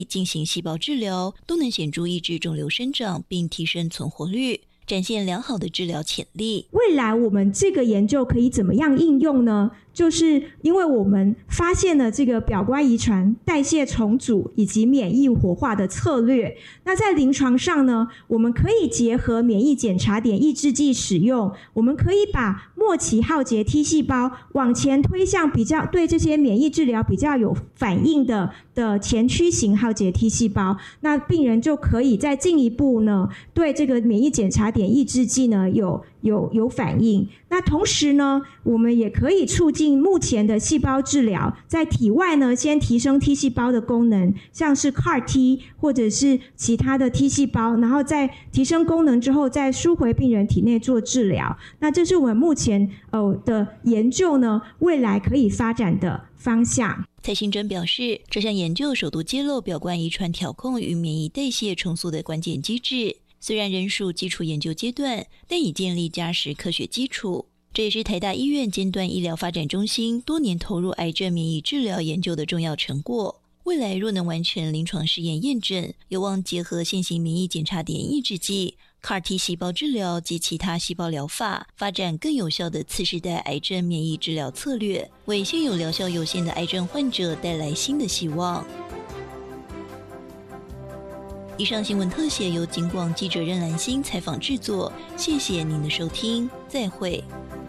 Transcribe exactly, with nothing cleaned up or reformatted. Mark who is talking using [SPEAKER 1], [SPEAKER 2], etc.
[SPEAKER 1] 进行细胞治疗，都能显著抑制肿瘤生长并提升存活率，展现良好的治疗潜力。
[SPEAKER 2] 未来我们这个研究可以怎么样应用呢？就是因为我们发现了这个表观遗传、代谢重组以及免疫活化的策略。那在临床上呢，我们可以结合免疫检查点抑制剂使用，我们可以把末期浩劫 T 细胞往前推向比较对这些免疫治疗比较有反应的的前驱型浩劫 T 细胞，那病人就可以再进一步呢，对这个免疫检查点抑制剂呢有有有反应。那同时呢，我们也可以促进目前的细胞治疗，在体外呢先提升 T 细胞的功能，像是 C A R T 或者是其他的 T 细胞，然后在提升功能之后再输回病人体内做治疗。那这是我们目前呃的研究呢未来可以发展的方向。
[SPEAKER 1] 蔡新珍表示，这项研究首度揭露表观遗传调控与免疫代谢重塑的关键机制，虽然仍属基础研究阶段，但已建立扎实科学基础。这也是台大医院尖端医疗发展中心多年投入癌症免疫治疗研究的重要成果。未来若能完成临床试验验证，有望结合现行免疫检查点抑制剂、C A R T 细胞治疗及其他细胞疗法，发展更有效的次世代癌症免疫治疗策略，为现有疗效有限的癌症患者带来新的希望。以上新闻特写由警广记者任兰心采访制作，谢谢您的收听，再会。